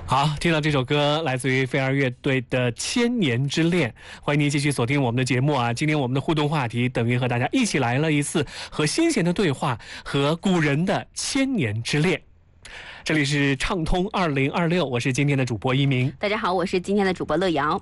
好，听到这首歌来自于飞儿乐队的《千年之恋》，欢迎您继续锁定我们的节目啊！今天我们的互动话题等于和大家一起来了一次和先贤的对话，和古人的千年之恋。这里是畅通2026，我是今天的主播一鸣。 大家好，我是今天的主播乐瑶。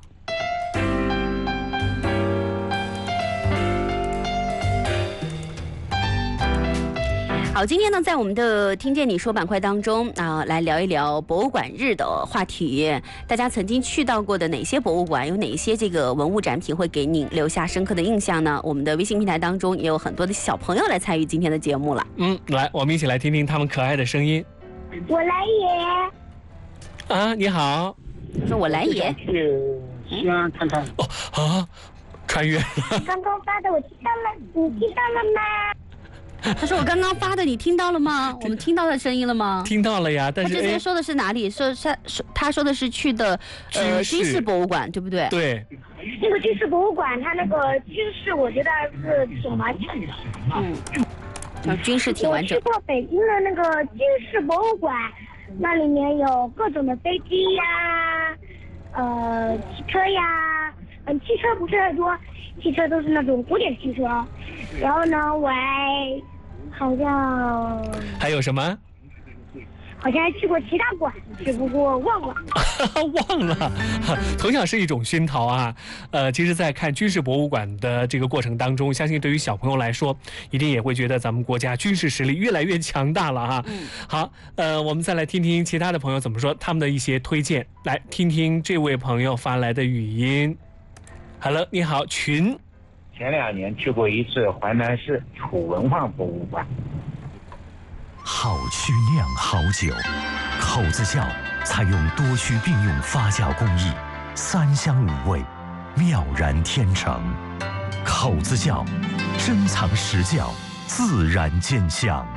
好，今天呢，在我们的听见你说板块当中来聊一聊博物馆日的话题。大家曾经去到过的哪些博物馆，有哪一些这个文物展品会给你留下深刻的印象呢？我们的微信平台当中也有很多的小朋友来参与今天的节目了。 来，我们一起来听听他们可爱的声音。 我来也。 啊，你好。 说我来也。 去西安看看。 穿越了。 刚刚发的我听到了，你听到了吗？ 他说我刚刚发的，你听到了吗？我们听到他声音了吗？ 听到了呀，但是他之前说的是哪里？他说的是去的军事博物馆，对不对？ 对。 那个军事博物馆，它那个军事，我觉得是挺完整的。 军事挺完整。 我去过北京的那个军事博物馆，那里面有各种的飞机呀，汽车呀，汽车不是很多，汽车都是那种古典汽车。然后呢，我好像还有什么？ 好像还去过其他馆，只不过忘了。 忘了，同样是一种熏陶啊。其实，在看军事博物馆的这个过程当中，相信对于小朋友来说，一定也会觉得咱们国家军事实力越来越强大了哈。好，我们再来听听其他的朋友怎么说，他们的一些推荐。来听听这位朋友发来的语音。Hello， 你好，群。 前2年去过一次淮南市楚文化博物馆。 好曲酿好酒，口子窖采用多曲并用发酵工艺，3香5味，妙然天成。口子窖，珍藏实窖，自然见香。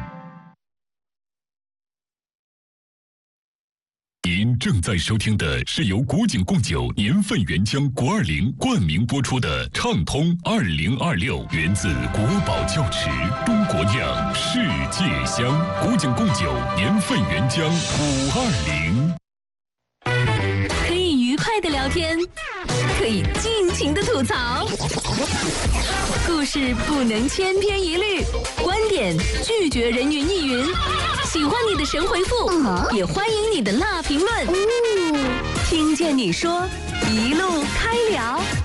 您正在收听的是由古井贡酒年份原浆520冠名播出的《畅通2026》，源自国宝窖池，中国酿，世界香。古井贡酒年份原浆520。 可以愉快的聊天，可以尽情的吐槽，故事不能千篇一律，观点拒绝人云亦云。喜欢你的神回复，也欢迎你的辣评论。听见你说，一路开聊。